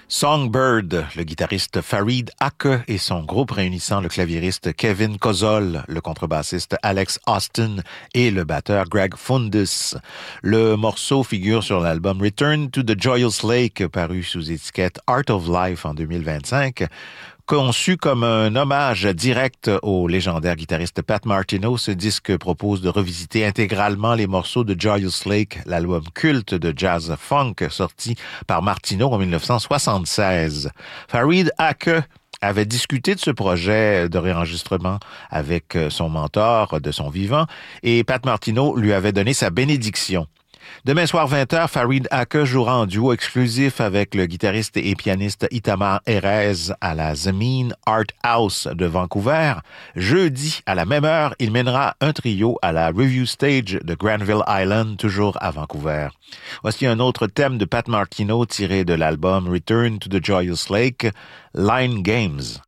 Songbird, le guitariste Farid Ake et son groupe réunissant le claviériste Kevin Kosol, le contrebassiste Alex Austin et le batteur Greg Fundus. Le morceau figure sur l'album Return to the Joyous Lake, paru sous étiquette Art of Life en 2025. Conçu comme un hommage direct au légendaire guitariste Pat Martino, ce disque propose de revisiter intégralement les morceaux de Joyous Lake, l'album culte de jazz funk sorti par Martino en 1976. Farid Ake avait discuté de ce projet de réenregistrement avec son mentor de son vivant et Pat Martino lui avait donné sa bénédiction. Demain soir 20h, Farid Ake jouera en duo exclusif avec le guitariste et pianiste Itamar Erez à la Zemeen Art House de Vancouver. Jeudi, à la même heure, il mènera un trio à la Review Stage de Granville Island, toujours à Vancouver. Voici un autre thème de Pat Martino tiré de l'album Return to the Joyous Lake, Line Games.